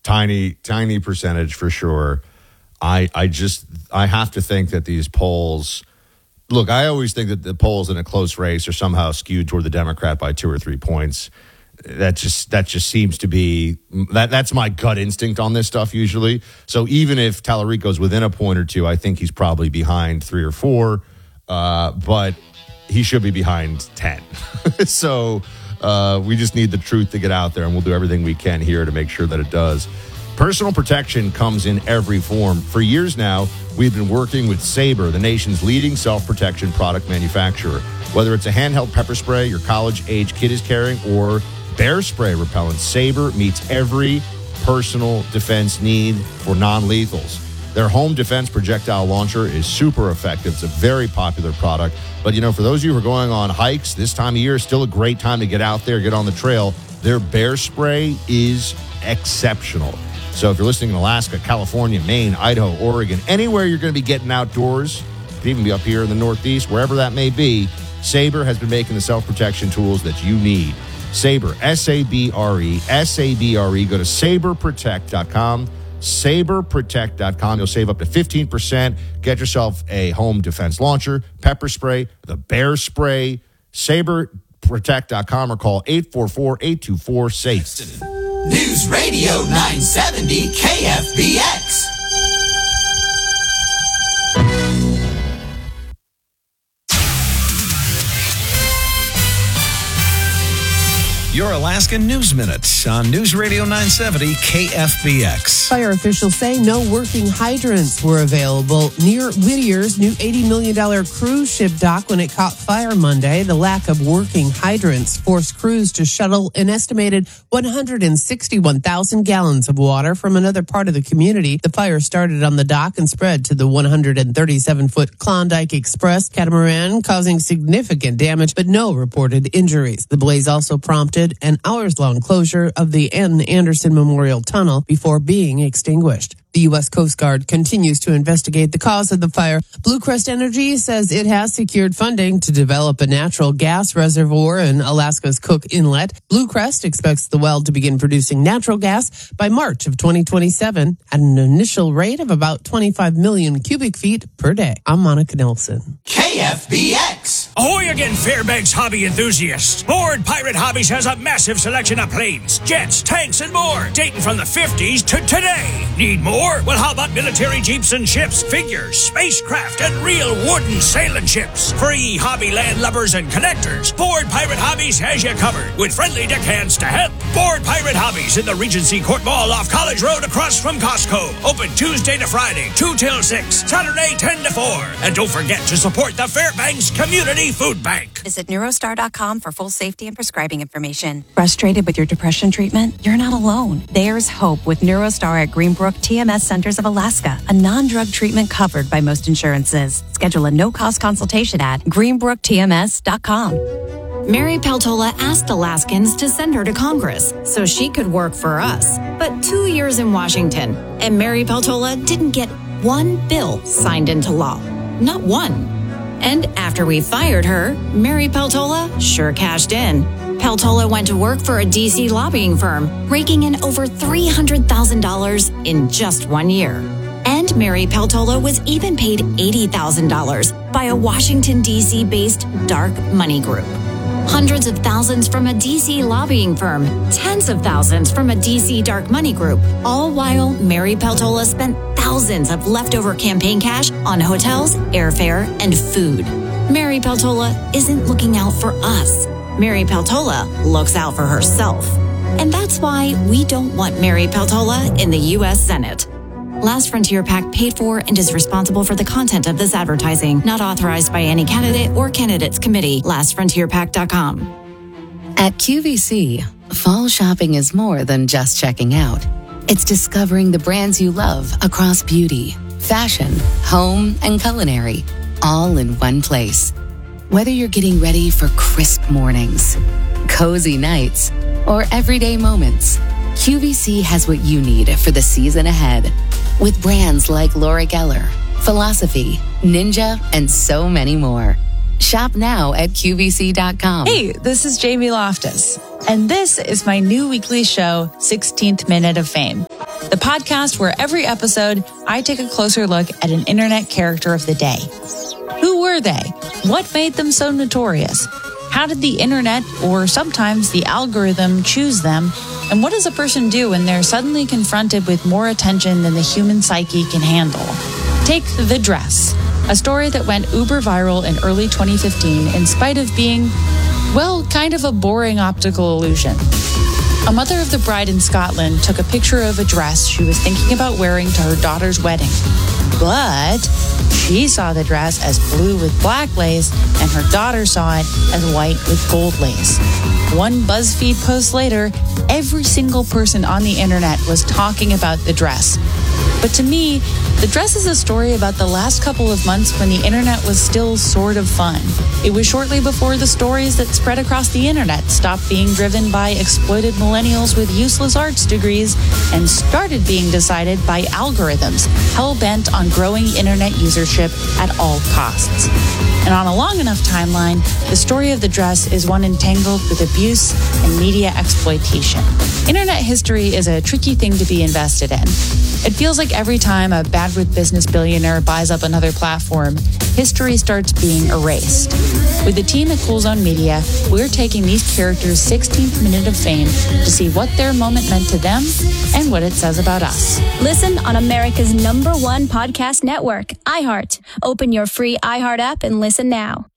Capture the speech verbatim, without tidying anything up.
Tiny, tiny percentage for sure. I, I just, I have to think that these polls, look, I always think that the polls in a close race are somehow skewed toward the Democrat by two or three points. That just, that just seems to be, that that's my gut instinct on this stuff usually. So even if Tallarico's within a point or two, I think he's probably behind three or four, uh, but he should be behind ten. So uh, we just need the truth to get out there, and we'll do everything we can here to make sure that it does. Personal protection comes in every form. For years now, we've been working with Sabre, the nation's leading self-protection product manufacturer. Whether it's a handheld pepper spray your college-age kid is carrying or bear spray repellent, Sabre meets every personal defense need for non-lethals. Their home defense projectile launcher is super effective. It's a very popular product. But, you know, for those of you who are going on hikes, this time of year is still a great time to get out there, get on the trail. Their bear spray is exceptional. So if you're listening in Alaska, California, Maine, Idaho, Oregon, anywhere you're going to be getting outdoors, it could even be up here in the Northeast, wherever that may be, Sabre has been making the self-protection tools that you need. Sabre, S A B R E, S A B R E. Go to sabre protect dot com, sabre protect dot com. You'll save up to fifteen percent. Get yourself a home defense launcher, pepper spray, the bear spray, sabre protect dot com, or call eight four four, eight two four, SAFE. News Radio nine seventy K F B X. Your Alaskan News Minute on News Radio nine seventy K F B X. Fire officials say no working hydrants were available near Whittier's new eighty million dollars cruise ship dock when it caught fire Monday. The lack of working hydrants forced crews to shuttle an estimated one hundred sixty-one thousand gallons of water from another part of the community. The fire started on the dock and spread to the one hundred thirty-seven foot Klondike Express catamaran, causing significant damage, but no reported injuries. The blaze also prompted an hours-long closure of the Ann Anderson Memorial Tunnel before being extinguished. The U S Coast Guard continues to investigate the cause of the fire. Blue Crest Energy says it has secured funding to develop a natural gas reservoir in Alaska's Cook Inlet. Blue Crest expects the well to begin producing natural gas by March of twenty twenty-seven at an initial rate of about twenty-five million cubic feet per day. I'm Monica Nelson. K F B X. Ahoy again, Fairbanks hobby enthusiasts. Board Pirate Hobbies has a massive selection of planes, jets, tanks, and more, dating from the fifties to today. Need more? Well, how about military jeeps and ships, figures, spacecraft, and real wooden sailing ships? Free hobby land lubbers and connectors. Board Pirate Hobbies has you covered with friendly deckhands to help. Board Pirate Hobbies in the Regency Court Mall off College Road across from Costco. Open Tuesday to Friday, two till six, Saturday ten to four. And don't forget to support the Fairbanks Community Food Bank. Visit Neurostar dot com for full safety and prescribing information. Frustrated with your depression treatment? You're not alone. There's hope with Neurostar at Greenbrook T M S Centers of Alaska, a non-drug treatment covered by most insurances. Schedule a no-cost consultation at greenbrook T M S dot com. Mary Peltola asked Alaskans to send her to Congress so she could work for us. But two years in Washington, and Mary Peltola didn't get one bill signed into law. Not one. And after we fired her, Mary Peltola sure cashed in. Peltola went to work for a D C lobbying firm, raking in over three hundred thousand dollars in just one year. And Mary Peltola was even paid eighty thousand dollars by a Washington, D C-based dark money group. Hundreds of thousands from a D C lobbying firm, tens of thousands from a D C dark money group, all while Mary Peltola spent thousands of leftover campaign cash on hotels, airfare, and food. Mary Peltola isn't looking out for us. Mary Peltola looks out for herself. And that's why we don't want Mary Peltola in the U S Senate. Last Frontier PAC paid for and is responsible for the content of this advertising, not authorized by any candidate or candidates committee. last frontier pac dot com. At Q V C, fall shopping is more than just checking out. It's discovering the brands you love across beauty, fashion, home, and culinary, all in one place. Whether you're getting ready for crisp mornings, cozy nights, or everyday moments, Q V C has what you need for the season ahead. With brands like Laura Geller, Philosophy, Ninja, and so many more. Shop now at Q V C dot com. Hey, this is Jamie Loftus, and this is my new weekly show, sixteenth Minute of Fame. the podcast where every episode I take a closer look at an internet character of the day. Who were they? What made them so notorious? How did the internet, or sometimes the algorithm, choose them? And what does a person do when they're suddenly confronted with more attention than the human psyche can handle? Take The Dress, a story that went uber viral in early twenty fifteen in spite of being, well, kind of a boring optical illusion. A mother of the bride in Scotland took a picture of a dress she was thinking about wearing to her daughter's wedding. But she saw the dress as blue with black lace, and her daughter saw it as white with gold lace. One BuzzFeed post later, every single person on the internet was talking about the dress. But to me, the dress is a story about the last couple of months when the internet was still sort of fun. It was shortly before the stories that spread across the internet stopped being driven by exploited millennials with useless arts degrees and started being decided by algorithms hell-bent on growing internet usership at all costs. And on a long enough timeline, the story of the dress is one entangled with abuse and media exploitation. Internet history is a tricky thing to be invested in. It feels like every time a bad with business billionaire buys up another platform, history starts being erased. With the team at Cool Zone Media, we're taking these characters' sixteenth minute of fame to see what their moment meant to them and what it says about us. Listen on America's number one podcast network, iHeart. Open your free iHeart app and listen now.